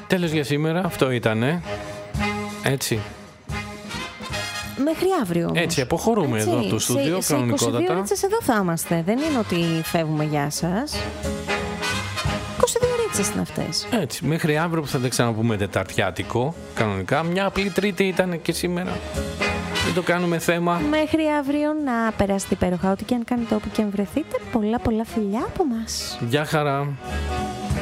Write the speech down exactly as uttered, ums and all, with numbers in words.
Τέλος για σήμερα, αυτό ήτανε. Έτσι. Μέχρι αύριο όμως. Έτσι, αποχωρούμε Έτσι, εδώ από το στούντιο, σε, κανονικότατα. Σε είκοσι δύο ώρες εδώ θα είμαστε. Δεν είναι ότι φεύγουμε, γεια σας. είκοσι δύο ώρες είναι αυτές. Έτσι, μέχρι αύριο που θα τα ξαναπούμε τεταρτιάτικο, κανονικά. Μια απλή Τρίτη ήταν και σήμερα. Δεν το κάνουμε θέμα. Μέχρι αύριο να περάσετε υπέροχα, ό,τι και αν κάνετε, όπου και αν βρεθείτε. Πολλά πολλά φιλιά από μας. Γεια χαρά.